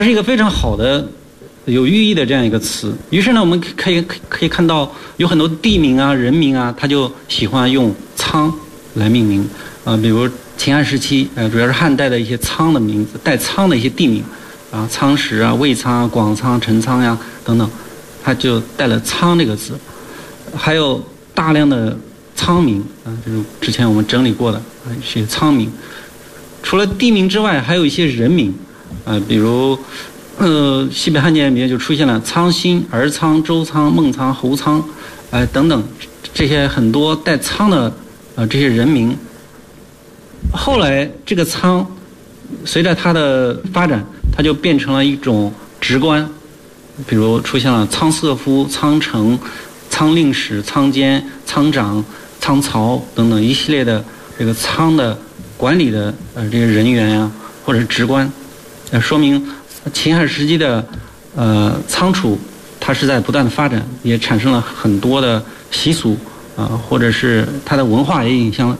是一个非常好的有寓意的这样一个词。于是呢，我们可以看到有很多地名啊、人名啊，他就喜欢用仓来命名比如秦汉时期，主要是汉代的一些仓的名字，带仓的一些地名啊，仓石啊、魏仓啊、广仓、陈仓呀等等，它就带了仓这个字。还有大量的仓名就是之前我们整理过的一些仓名。除了地名之外，还有一些人名比如西北汉简里面就出现了仓心、儿仓、周仓、孟仓、侯仓等等这些很多带仓的这些人名。后来这个仓随着它的发展，它就变成了一种职官，比如出现了仓瑟夫、仓丞、仓令史、仓监、仓长、仓曹等等一系列的这个仓的管理的这个人员呀，或者是职官，说明秦汉时期的仓储它是在不断的发展，也产生了很多的习俗或者是它的文化也